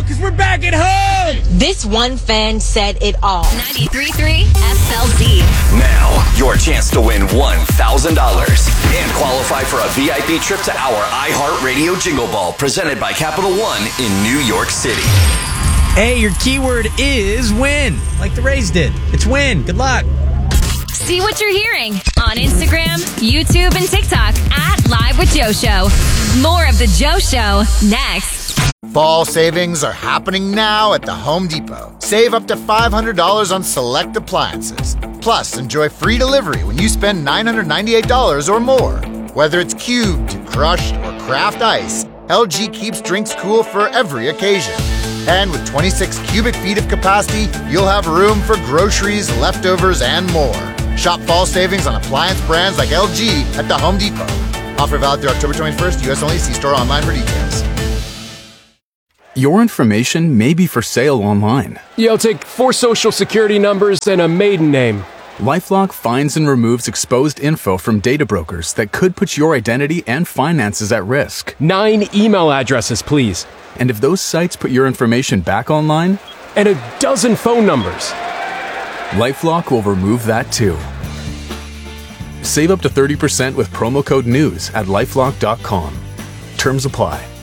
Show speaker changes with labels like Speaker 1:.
Speaker 1: because we're back at home!
Speaker 2: This one fan said it all.
Speaker 3: 93.3 FLZ.
Speaker 4: Now, your chance to win $1,000 and qualify for a VIP trip to our iHeartRadio Jingle Ball presented by Capital One in New York City.
Speaker 1: Hey, your keyword is win, like the Rays did. It's win. Good luck.
Speaker 3: See what you're hearing on Instagram, YouTube, and TikTok at Live with Joe Show. More of The Joe Show next.
Speaker 5: Fall savings are happening now at the Home Depot. Save up to $500 on select appliances. Plus, enjoy free delivery when you spend $998 or more. Whether it's cubed, crushed, or craft ice, LG keeps drinks cool for every occasion. And with 26 cubic feet of capacity, you'll have room for groceries, leftovers, and more. Shop fall savings on appliance brands like LG at the Home Depot. Offer valid through October 21st, U.S. only. See store online for details.
Speaker 6: Your information may be for sale online.
Speaker 7: Yeah, I'll take 4 social security numbers and a maiden name.
Speaker 6: LifeLock finds and removes exposed info from data brokers that could put your identity and finances at risk.
Speaker 7: 9 email addresses, please.
Speaker 6: And if those sites put your information back online?
Speaker 7: And a dozen phone numbers.
Speaker 6: LifeLock will remove that too. Save up to 30% with promo code NEWS at LifeLock.com. Terms apply.